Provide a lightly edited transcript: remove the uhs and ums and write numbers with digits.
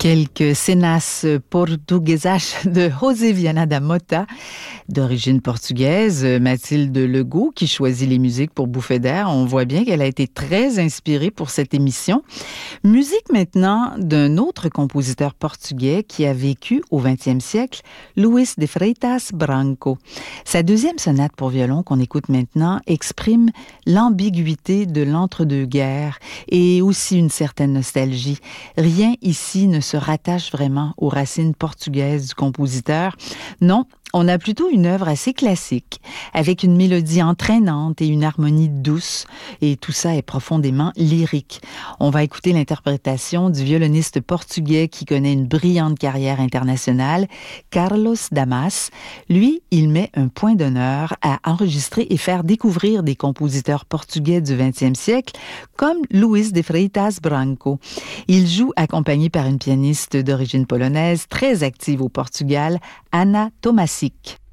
Quelques cenas portuguesas de José Viana da Mota, d'origine portugaise, Mathilde Legault, qui choisit les musiques pour Bouffée d'air. On voit bien qu'elle a été très inspirée pour cette émission. Musique maintenant d'un autre compositeur portugais qui a vécu au 20e siècle, Luís de Freitas Branco. Sa deuxième sonate pour violon qu'on écoute maintenant exprime l'ambiguïté de l'entre-deux-guerres et aussi une certaine nostalgie. Rien ici ne se rattache vraiment aux racines portugaises du compositeur. Non, on a plutôt une œuvre assez classique, avec une mélodie entraînante et une harmonie douce, et tout ça est profondément lyrique. On va écouter l'interprétation du violoniste portugais qui connaît une brillante carrière internationale, Carlos Damas. Lui, il met un point d'honneur à enregistrer et faire découvrir des compositeurs portugais du 20e siècle, comme Luís de Freitas Branco. Il joue accompagné par une pianiste d'origine polonaise très active au Portugal, Anna Tomasic.